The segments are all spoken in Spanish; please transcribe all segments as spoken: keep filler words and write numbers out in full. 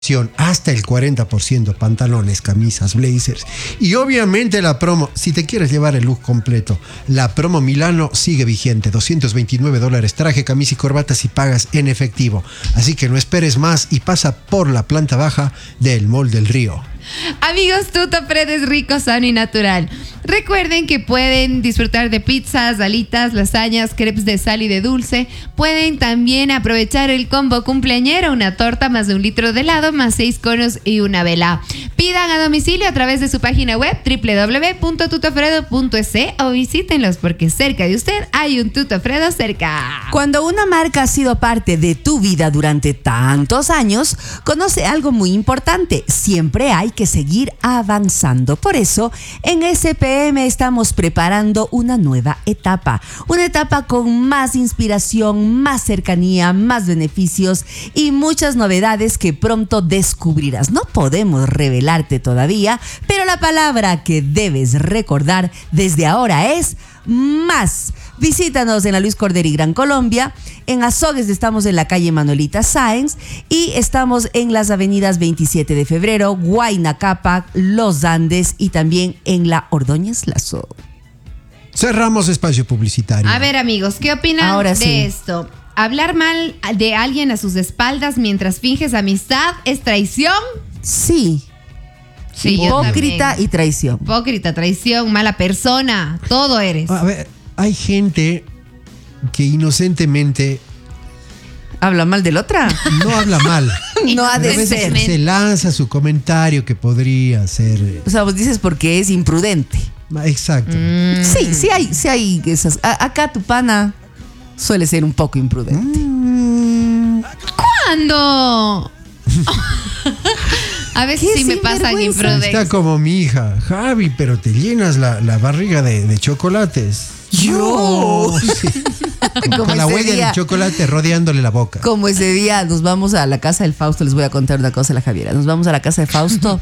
hasta el cuarenta por ciento, pantalones, camisas, blazers. Y obviamente la promo, si te quieres llevar el look completo, la promo Milano sigue vigente, doscientos veintinueve dólares, traje, camisa y corbata si pagas en efectivo. Así que no esperes más y pasa por la planta baja del Mall del Río. Amigos, Tutofred es rico, sano y natural. Recuerden que pueden disfrutar de pizzas, alitas, lasañas, crepes de sal y de dulce. Pueden también aprovechar el combo cumpleañero, una torta más de un litro de helado, más seis conos y una vela. Pidan a domicilio a través de su página web doble u doble u doble u punto tutofredo punto es o visítenlos porque cerca de usted hay un Tutofredo cerca. Cuando una marca ha sido parte de tu vida durante tantos años, conoce algo muy importante: siempre hay que seguir avanzando. Por eso, en S P M estamos preparando una nueva etapa. Una etapa con más inspiración, más cercanía, más beneficios y muchas novedades que pronto descubrirás. No podemos revelarte todavía, pero la palabra que debes recordar desde ahora es más. Visítanos en la Luis Corderi Gran Colombia. En Azogues estamos en la calle Manuelita Sáenz y estamos en las avenidas veintisiete de febrero, Huayna Cápac, Los Andes y también en la Ordóñez Lazo. Cerramos espacio publicitario. A ver, amigos, ¿qué opinan Ahora de sí. esto? ¿Hablar mal de alguien a sus espaldas mientras finges amistad es traición? Sí. Sí, yo Hipócrita también. y traición. Hipócrita, traición, mala persona, todo eres. A ver, hay gente que inocentemente ¿Habla mal del otra? no habla mal. No ha A de veces ser. se lanza su comentario que podría ser. O sea, vos dices porque es imprudente. Exacto. Mm. Sí, sí hay, sí hay esas. A- acá tu pana suele ser un poco imprudente. Mm, ¿Cuándo? A veces Qué sí me pasan sinvergüenza. imprudentes. Está como mi hija, Javi, pero te llenas la, la barriga de, de chocolates. Yo. No, sí. Como Con la ese huella día. del chocolate rodeándole la boca. Como ese día nos vamos a la casa del Fausto, les voy a contar una cosa a la Javiera. Nos vamos a la casa de Fausto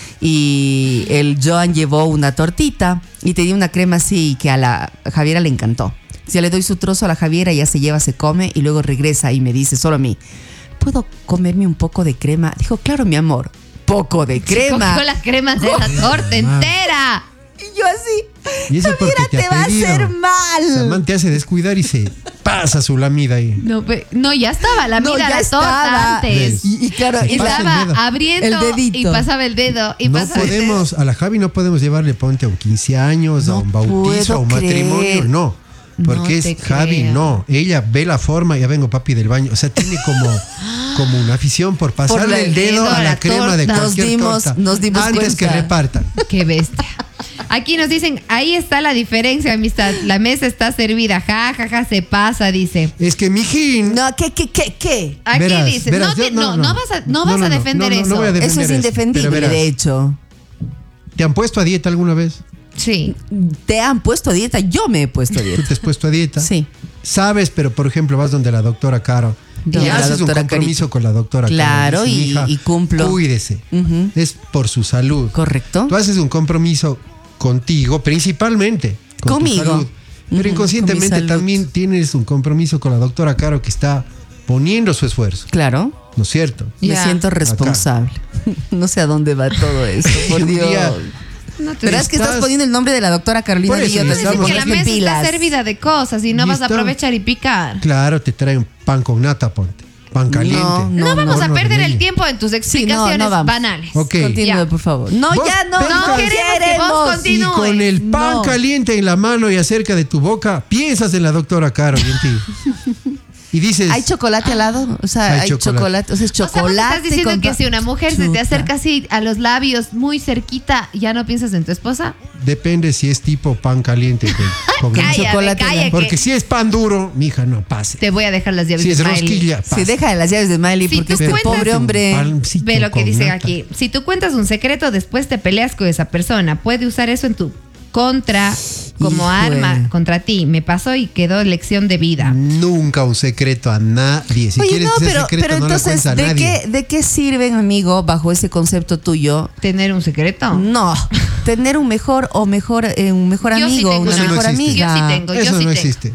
y el Joan llevó una tortita y tenía una crema así que a la Javiera le encantó. Si le doy su trozo a la Javiera, ella se lleva, se come y luego regresa y me dice solo a mí: ¿puedo comerme un poco de crema? Dijo, claro, mi amor, poco de crema. Cogió las cremas de la torta entera. Y yo así, Y eso es porque Javiera, te, te ha va a pedido. hacer mal. Samantha te hace descuidar y se pasa su lamida ahí. No, pe- no, ya estaba la No, mira ya la torta estaba. antes. Y, y claro, Se y pasa la- el dedo. Estaba abriendo El dedito. y pasaba el dedo. Y No pasaba el dedo. podemos, a la Javi no podemos llevarle, ponte a un quince años, a No un bautizo, a un puedo matrimonio, creer. no. Porque No te es Javi, creo. no. Ella ve la forma, ya vengo papi del baño. O sea, tiene como, como una afición por pasarle la- el dedo a la, crema de torta. cualquier Nos dimos- torta nos dimos antes cuenta. que repartan. Qué bestia. Aquí nos dicen, ahí está la diferencia, amistad. La mesa está servida. Ja, ja, ja, se pasa, dice. Es que mijín. No, ¿qué, qué, qué, qué? Aquí Verás, dice, verás, no, yo- te- no, no, no. no vas a, no No, vas no, a no, defender no, no, eso. no voy a defender Eso es eso, indefendible, pero verás. de hecho. ¿Te han puesto a dieta alguna vez? Sí. ¿Te han puesto a dieta? Yo me he puesto a ¿Tú dieta. te has puesto a dieta? Sí. Sabes, pero por ejemplo vas donde la doctora Caro Donde y la haces un doctora compromiso Carito. con la doctora Claro, Caro. Dices, y- "Mija, y cumplo". Cuídese. Ujú. Es por su salud. ¿Correcto? Tú haces un compromiso contigo, principalmente. Con Conmigo. Tu salud, pero Ujú, inconscientemente con mi salud. también tienes un compromiso con la doctora Caro que está poniendo su esfuerzo, Claro. ¿no es cierto? Me Ya. siento responsable. No sé a dónde va todo eso, por Un Dios. día- No te Pero es que estás Estás- poniendo el nombre de la doctora Carolina Por eso, Díaz. le Dicen estamos- que la Ponte mesa pilas. está servida de cosas y no Y vas a está- aprovechar y picar. Claro, te traen pan con nata, ponte. Pan caliente. No, No, no, vamos a horno de perder el leña. tiempo en tus explicaciones no vamos. banales. Ok. Continúe, Ya. por favor. No, Vos ya no. vengas- No queremos que vos Y continúes. con el pan No. caliente en la mano y acerca de tu boca, piensas en la doctora Caro y en ti. Y dices, ¿Hay chocolate al lado? O sea, Hay hay, chocolate. chocolate. O sea, es O sea, chocolate. vos estás diciendo con que pa- si una mujer se te Chuta. acerca así a los labios muy cerquita, ¿ya no piensas en tu esposa? depende si es tipo pan caliente con, con- Cállate, chocolate, cállate, Porque que si es pan duro, mija, no pase. te voy a dejar las llaves Si es de Miley. rosquilla, pase. Se deja de las llaves de Miley Si porque tú este cuentas- pobre hombre. Pancito Ve lo que con dice nata. aquí. Si tú cuentas un secreto, después te peleas con esa persona. Puede usar eso en tu contra como Híjole. arma contra ti. Me pasó y quedó lección de vida. Nunca un secreto a nadie. Si Oye, quieres no, ese pero, secreto, pero no le entonces, cuentes a ¿de nadie. qué, ¿de qué sirven, amigo, bajo ese concepto tuyo? ¿Tener un secreto? No, tener un mejor o mejor, eh, un mejor Yo sí amigo, tengo una Eso no mejor existe. amiga. Yo sí tengo, yo Eso sí no tengo. existe.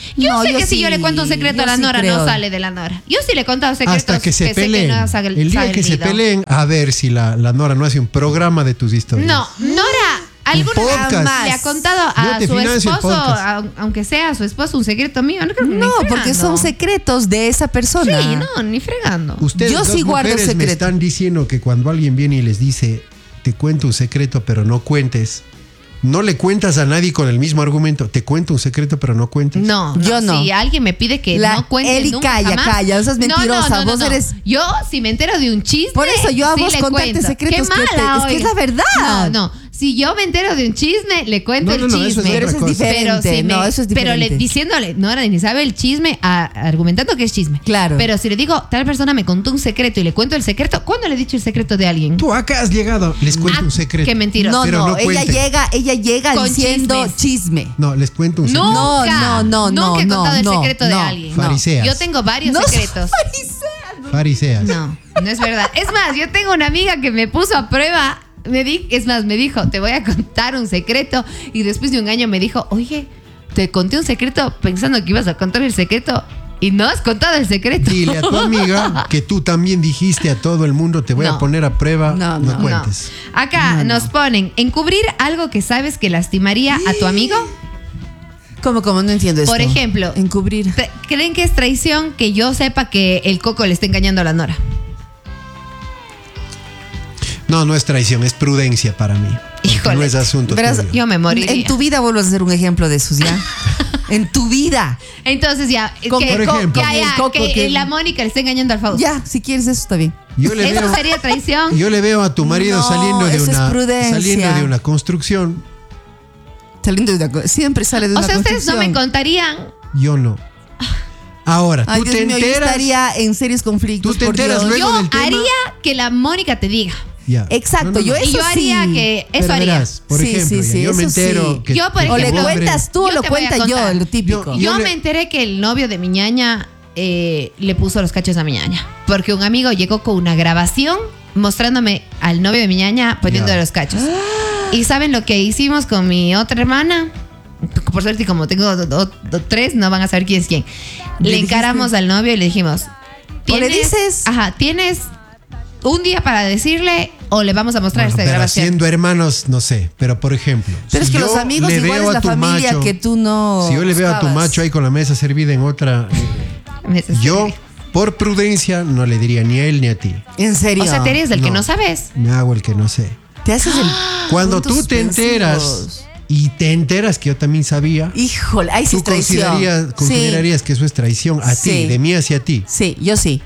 Yo No, sé yo que si sí- yo le cuento un secreto yo a la sí Nora, creo. no sale de la Nora. Yo sí le he contado secretos Hasta que se sé peleen. no ha sal- el día que se salido. peleen, a ver si la, la Nora no hace un programa de tus historias. No, Nora, ¿alguna podcast. vez le ha contado Yo a te su financio el esposo, podcast. a- aunque sea a su esposo, un secreto mío? No, creo que No, ni porque fregando. son secretos de esa persona. Sí, no, ni fregando. Ustedes Yo dos sí guardo mujeres me secreto. están diciendo que cuando alguien viene y les dice, te cuento un secreto, pero no cuentes, no le cuentas a nadie con el mismo argumento, te cuento un secreto, pero no cuentes. No, Yo no. Si alguien me pide que La- no cuente Eli, nunca calla, jamás. calla, esa es No, no, mentirosa, no, no, vos no. eres- Yo, si me entero de un chisme. Por eso yo a sí vos le contarte cuento. secretos Qué que te- mala es que hoy. es la verdad. No, no. Si yo me entero de un chisme, le cuento No, no, el no, eso es chisme. otra Pero eso es cosa. diferente. Pero si me- no, eso es pero diferente. le, diciéndole, no era ni sabe el chisme, a- argumentando que es chisme. Claro. Pero si le digo, tal persona me contó un secreto y le cuento el secreto, ¿cuándo le he dicho el secreto de alguien? Tú acá has llegado, les cuento Ah, un secreto. qué mentiroso. No, Pero no, no ella cuenten. llega, ella llega Con diciendo chismes. chisme. No, les cuento un secreto. No, Nunca, no, no, Nunca no, he contado no, el no, secreto de no. alguien. Fariseas. Yo tengo varios No soy secretos. farisea. Fariseas. No, no es verdad. Es más, yo tengo una amiga que me puso a prueba. Me di, es más, me dijo, te voy a contar un secreto. Y después de un año me dijo, oye, te conté un secreto pensando que ibas a contar el secreto y no has contado el secreto. Dile a tu amiga que tú también dijiste a todo el mundo, te voy No. a poner a prueba, No, no, no. cuentes. No. Acá No, no. nos ponen, encubrir algo que sabes que lastimaría a tu amigo. ¿Cómo, cómo? No entiendo esto. Por ejemplo, Encubrir. ¿te- ¿creen que es traición que yo sepa que el Coco le está engañando a la Nora? No, no es traición, es prudencia para mí. Porque Híjole. no es asunto Verás, tuyo. Yo me moriría. En tu vida vuelvas a ser un ejemplo de esos, ¿ya? En tu vida. Entonces ya, Con- que, por ejemplo. ya, ya, el Coco que, que- la Mónica le está engañando al Fausto. Ya, si quieres eso está bien. Yo le ¿Eso veo, sería traición? yo le veo a tu marido No, saliendo de eso es una prudencia. saliendo de una construcción. Saliendo de una co- siempre sale de O una sea, ustedes no me construcción. contarían. Yo no. Ahora, Ay, tú Dios te mío, yo enteras. estaría en serios conflictos. Tú te por enteras Dios. luego Yo del tema. haría que la Mónica te diga. Ya. Exacto, yo Y eso yo haría sí. que eso Pero haría. verás, por Sí, ejemplo, sí, ya, sí, yo me eso entero sí. que Yo, por que O le ejemplo, hombre- cuentas tú o Yo lo te voy a cuenta yo, contar. lo típico. Yo- Yo le- me enteré que el novio de mi ñaña eh, le puso los cachos a mi ñaña. Porque un amigo llegó con una grabación mostrándome al novio de mi ñaña poniendo Ya. los cachos. ¿Y saben lo que hicimos con mi otra hermana? Por suerte, como tengo do- do- do- tres, no van a saber quién es quién. ¿Le Le, dijiste? encaramos al novio y le dijimos... ¿O le "Tienes- dices? Ajá, tienes un día para decirle o le vamos a mostrar Bueno, esta pero grabación. siendo hermanos, no sé. Pero por ejemplo, Pero es si que yo los amigos le igual veo es a la tu familia macho- que tú no Si yo le veo a tu buscabas. macho ahí con la mesa servida en otra, eh, Me desesperé. yo por prudencia no le diría ni a él ni a ti. En serio. O sea, te eres del que No. no sabes. Me hago el que no sé. Te haces el. Cuando puntos tú te enteras suspensivos. y te enteras que yo también sabía, Híjole, ahí sí tú es traición. considerarías, considerarías que eso es traición a Sí. ti, de mí hacia ti. Sí, yo sí.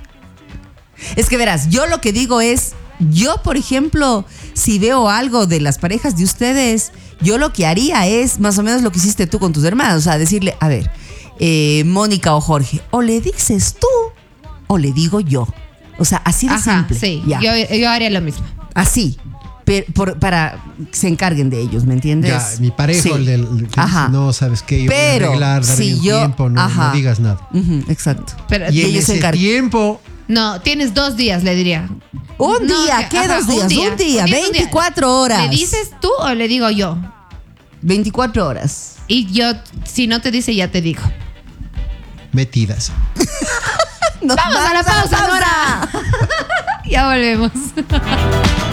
Es que verás, yo lo que digo es, yo por ejemplo, si veo algo de las parejas de ustedes, yo lo que haría es más o menos lo que hiciste tú con tus hermanos, o sea, decirle, a ver, eh, Mónica o Jorge, o le dices tú o le digo yo. O sea, así de Ajá, simple. sí. Ya. Yo, yo haría lo mismo. Así. Pero, por- para que se encarguen de ellos, ¿me entiendes? Ya, mi pareja, Sí. el del, el que dice, Ajá. no, ¿sabes qué? Yo Pero, voy a arreglar, darle si un yo- tiempo, no, ajá. no digas nada. Ujú, exacto. Pero, Y en ellos se ese encargan. tiempo, no, tienes dos días, le diría. Un No, día, que- ¿qué ajá, dos días? Un día, un día, un día. veinticuatro horas. ¿Le dices tú o le digo yo? veinticuatro horas. Y yo, si no te dice, ya te digo. metidas. Nos Vamos a la pausa, Nora. Ya volvemos.